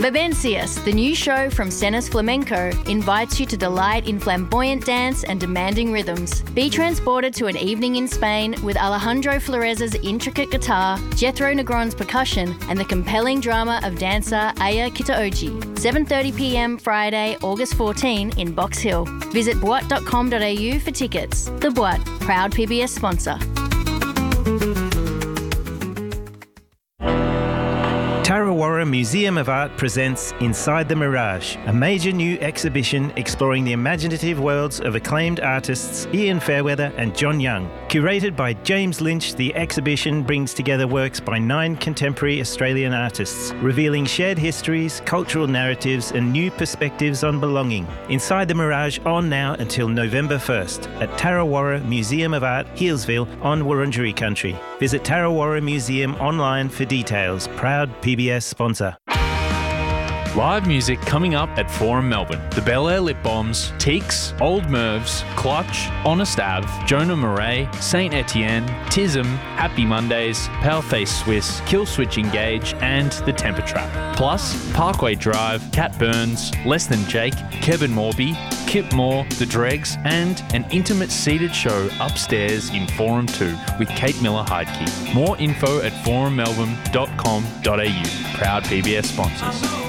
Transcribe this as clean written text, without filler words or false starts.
Vivencias, the new show from Cenas Flamenco, invites you to delight in flamboyant dance and demanding rhythms. Be transported to an evening in Spain with Alejandro Flores' intricate guitar, Jethro Negron's percussion, and the compelling drama of dancer Aya Kitaoji. 7:30 p.m. Friday, August 14 in Box Hill. Visit boite.com.au for tickets. The Boite, proud PBS sponsor. Tarawara Museum of Art presents Inside the Mirage, a major new exhibition exploring the imaginative worlds of acclaimed artists Ian Fairweather and John Young. Curated by James Lynch, the exhibition brings together works by 9 contemporary Australian artists, revealing shared histories, cultural narratives and new perspectives on belonging. Inside the Mirage on now until November 1st at Tarawara Museum of Art, Healesville on Wurundjeri country. Visit Tarawara Museum online for details. Proud PBS sponsor. Live music coming up at Forum Melbourne. The Bel Air Lip Bombs, Teaks, Old Mervs, Clutch, Honest Ave, Jonah Murray, Saint Etienne, Tism, Happy Mondays, Paleface Swiss, Killswitch Engage, and The Temper Trap. Plus, Parkway Drive, Cat Burns, Less Than Jake, Kevin Morby, Kip Moore, The Dregs, and an intimate seated show upstairs in Forum 2 with Kate Miller-Heidke. More info at forummelbourne.com.au. Proud PBS sponsors.